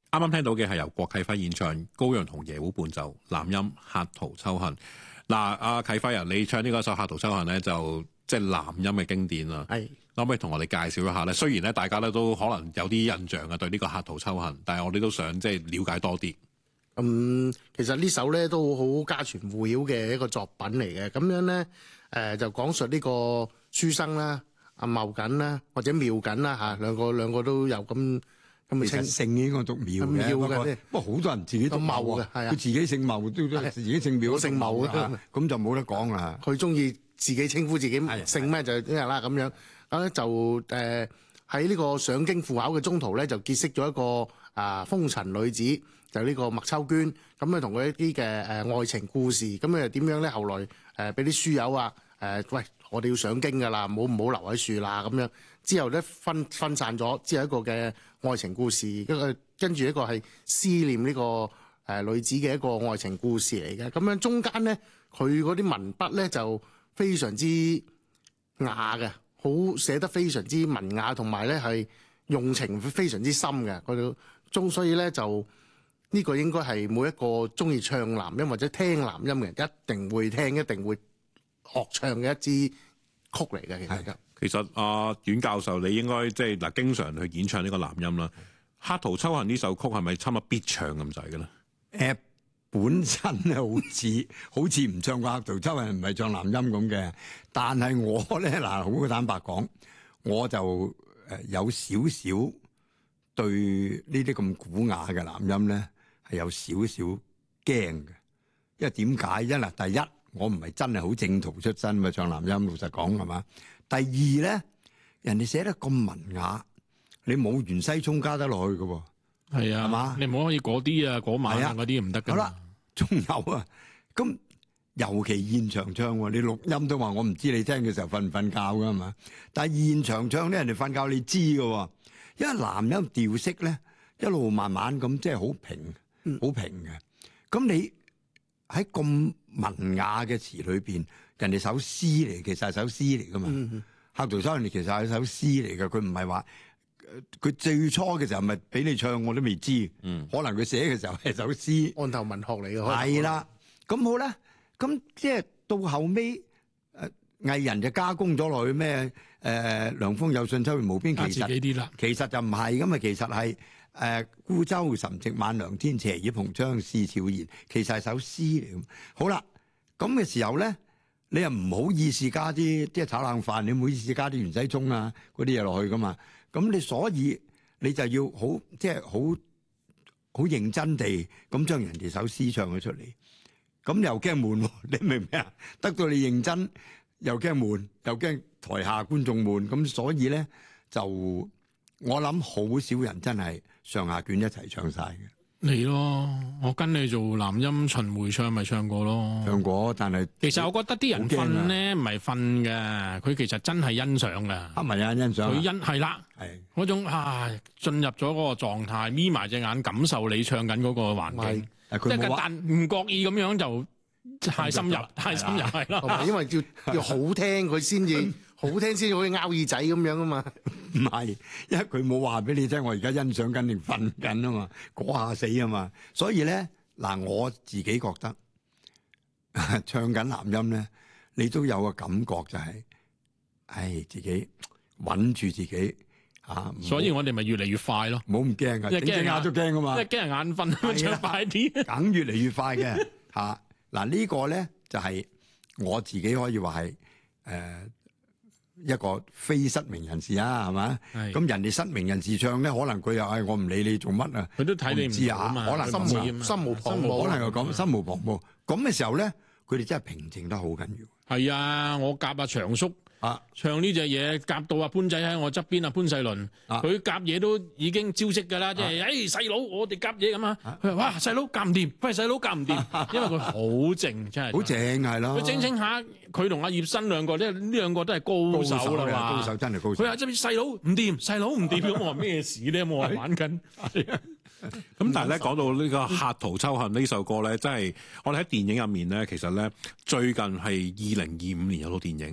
啱啱聽到嘅係由郭啟輝演唱，高陽同野狐伴奏，男音《客途秋恨》。嗱，阿啟輝啊，你唱呢個首《客途秋恨》咧，就即係男音嘅經典啦。係，可唔可以同我哋介紹一下咧？雖然咧大家咧都可能有啲印象啊，對呢個《客途秋恨》，但係我哋都想即係了解多啲。 其實呢首咧都好家傳戶曉嘅一個作品嚟嘅。咁樣咧，就講述呢個書生啦、阿茂緊啦，或者妙緊啦嚇，兩個都有咁嘅稱。 姓應該讀妙嘅，不過好多人自己讀茂嘅，係啊，佢自己姓茂都自己姓妙，姓茂嘅，咁就冇得講啦。 佢中意自己稱呼自己姓咩就聽日啦咁樣。咁咧就喺呢個上京赴考嘅中途咧，就結識咗一個風塵女子。就呢個麥秋娟，咁咧同佢一啲嘅愛情故事，咁又點樣咧？後來俾啲書友喂，我哋要上京噶啦，唔好留喺樹啦咁樣。之後咧分散咗，之後一個嘅愛情故事，跟住一個係思念呢個女子嘅一個愛情故事嚟嘅。咁樣中間咧，佢嗰啲文筆咧就非常之雅嘅，好寫得非常之文雅，同埋咧係用情非常之深嘅。所以咧就。呢個應該係每一個中意唱男音或者聽男音嘅人一定會聽、一定會學唱嘅一支曲嚟嘅。 其實阿阮教授，你應該即係嗱，經常去演唱呢個男音啦。《客途秋恨》呢首曲係咪差唔多必唱咁滯嘅咧？ 本身咧好似唔唱過《客途秋恨》，唔係唱男音咁嘅。但係我咧好坦白講，我就有少少對呢啲咁古雅嘅男音咧。係有少少驚嘅，因為點解？第一，我唔係真係好正途出身嘛，唱男音老實講係嘛。第二咧，人哋寫得咁文雅，你冇袁西聰加得落去嘅喎。 係啊，係嘛？你唔可以嗰啲嗰晚嗰啲唔得㗎。 好啦，仲有啊，咁尤其現場唱喎，你錄音都話我唔知你聽嘅時候瞓唔瞓覺㗎係嘛？但係現場唱咧，人哋瞓覺你知嘅喎，因為男音調式咧一路慢慢咁即係好平。好平嘅，咁你喺咁文雅嘅詞裏邊，人哋首詩嚟，其實係首詩嚟噶嘛。客途秋恨其實係首詩嚟嘅，佢唔係話佢最初嘅時候咪俾你唱，我都未知。可能佢寫嘅時候係首詩， 案頭文學嚟嘅。 係啦，咁好啦，咁即係到後尾藝人就加工咗落去咩？涼風有信秋月無邊，其實就唔係咁啊，其實係。孤舟沉寂晚涼天，斜倚蓬窗事悄然，其實係首詩嚟。好啦，咁嘅時候咧，你又唔好意思加啲即係炒冷飯，你唔好意思加啲袁西聰啊嗰啲嘢落去噶嘛。咁你所以你就要好即係好認真地咁將人哋首詩唱咗出嚟。咁又驚悶，你明唔明啊？得到你認真又驚悶，又驚台下觀眾悶，咁所以咧就我諗好少人真係上下卷一齊唱晒嘅。 你咯，我跟你做男音巡迴唱咪唱過咯。 唱過，但係其實我覺得啲人瞓咧唔係瞓嘅，佢其實真係欣賞嘅。 唔係啊，欣賞。 佢係啦，嗰種進入咗嗰個狀態，眯埋隻眼感受你唱緊嗰個環境。即係但唔覺意咁樣就太深入係啦。 因為要好聽佢先至。好聽先可以拗耳仔咁樣啊嘛， 唔係，因為佢冇話俾你聽，我而家欣賞緊定瞓緊啊嘛，嗰下死啊嘛，所以咧嗱，我自己覺得唱緊男音咧，你都有個感覺就係，自己穩住自己嚇， 所以我哋咪越嚟越快咯， 唔好咁驚噶，整下都驚啊嘛， 即係驚人眼瞓，唱快啲， 梗越嚟越快嘅嚇。嗱呢個咧就係我自己可以話係一個非失明人士啊，係嘛？咁人哋失明人士唱咧，可能佢又我唔理你做乜啊， 佢都睇你唔知啊，可能心無旁騖， 可能又講心無旁騖。咁嘅時候咧，佢哋真係平靜得好緊要。 係啊，我夾阿長叔唱呢隻嘢，夾到阿潘仔喺我側邊啊，潘世倫，佢夾嘢都已經招式㗎啦，即係細佬，我哋夾嘢咁啊。佢話：哇，細佬夾唔掂，喂，細佬夾唔掂，因為佢好靜，真係好靜係咯。 佢整下，佢同阿葉新兩個呢兩個都係高手啦嘛。 高手真係高手。 佢話：即係細佬唔掂，細佬唔掂咁，我話咩事咧？我話玩緊。 咁但係咧講到呢個《客途秋恨》呢首歌咧，真係我哋喺電影入面咧，其實咧最近係2025年有套電影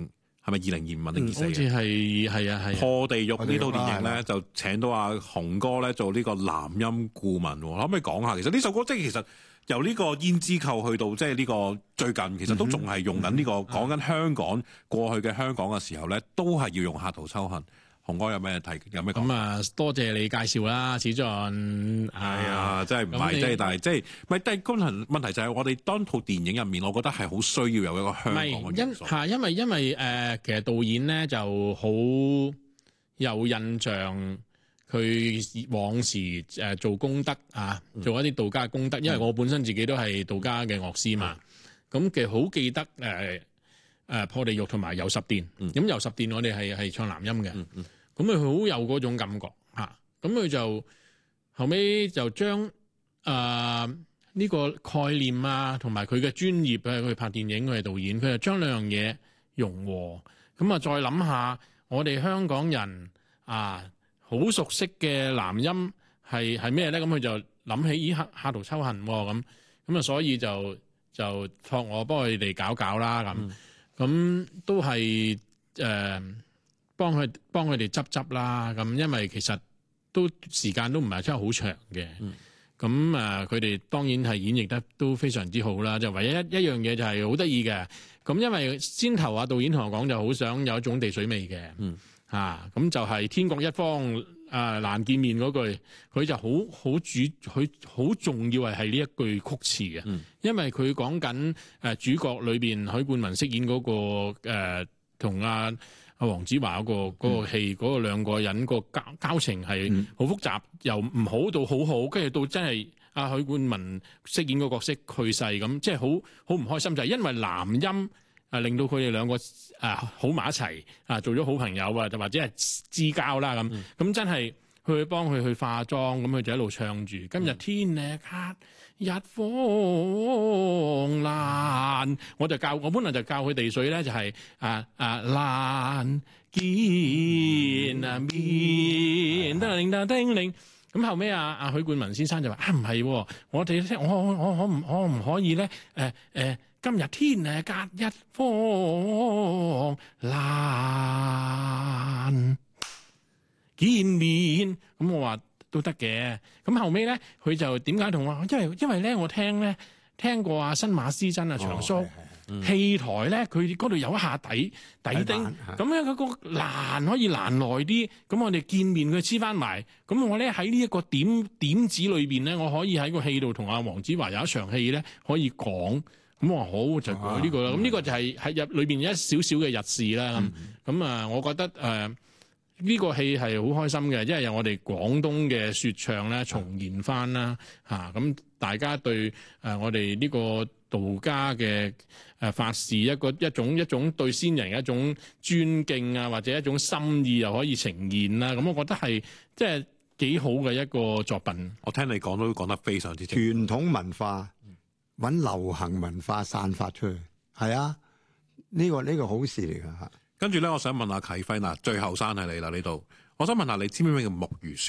係咪2025定24？ 好似係啊。 破地獄呢套電影咧，就請到阿雄哥咧做呢個男音顧問。可唔可以講下？其實呢首歌即係其實由呢個胭脂扣去到即係呢個最近，其實都仲係用緊呢個講緊香港過去嘅香港嘅時候咧，都係要用客途秋恨。雄哥有咩睇？有咩講？ 咁啊，多謝你介紹啦，史俊。係啊，真係唔係，即係但係即係唔係？但係問題就係我哋當套電影入面，我覺得係好需要有一個香港嘅元素。 因為其實導演咧就好有印象，佢往時做功德啊，做一啲道家嘅功德。因為我本身自己都係道家嘅樂師嘛，咁其實好記得破地獄同埋遊十殿。咁遊十殿我哋係唱男音嘅。咁佢好有嗰種感覺嚇，咁佢就後尾就將呢個概念啊，同埋佢嘅專業啊，佢拍電影佢係導演，佢就將兩樣嘢融合。咁啊，再諗下我哋香港人啊，好熟悉嘅男音係咩咧？咁佢就諗起客途秋恨喎，咁啊，所以就託我幫佢哋搞啦咁都係幫佢哋執啦，咁因為其實都時間都唔係真係好長嘅，咁佢哋當然係演繹得都非常之好啦。就唯一一樣嘢就係好得意嘅，咁因為先頭導演同我講就好想有一種地水味嘅，咁就係天各一方難見面嗰句，佢就佢好重要係呢一句曲詞嘅，因為佢講緊主角裏邊許冠文飾演嗰個同阿黃子華嗰個戲嗰個兩個人個交情係好複雜，由唔好到好好，跟住到真係阿許冠文飾演個角色去世咁，即係好唔開心，就係因為男音令到佢哋兩個好埋一齊做咗好朋友啊，就或者係知交啦咁真係去幫佢去化妝，咁佢就一路唱住今日天呢黑日方爛，我本來就教佢地水咧，就係爛見面叮鈴。咁後尾阿許冠文先生就話唔係，我哋我唔可以咧今日天隔一方爛見面，咁我話都得嘅。咁後尾咧，佢就點解同我？因為咧，我聽過阿新馬師曾長叔戲台咧，佢嗰度有一下底釘，咁樣嗰個攔可以攔耐啲。咁我哋見面佢黐翻埋。咁我咧喺呢一個點子裏邊咧，我可以喺個戲度同阿黃子華有一場戲咧可以講。咁我話好就講呢個啦。咁呢個就係入裏邊一少少嘅日事啦。咁我覺得呢個戲係好開心嘅，因為有我哋廣東嘅説唱咧重現翻啦咁大家對我哋呢個道家嘅法事一種對先人一種尊敬啊，或者一種心意又可以呈現啦。咁我覺得係即係幾好嘅一個作品。 我聽你講都講得非常之正。 傳統文化揾流行文化散發出去，係啊，呢個好事嚟㗎嚇。 跟住咧，我想問下啟輝嗱，最後生係你啦呢度。我想問下你知唔知咩叫木魚書？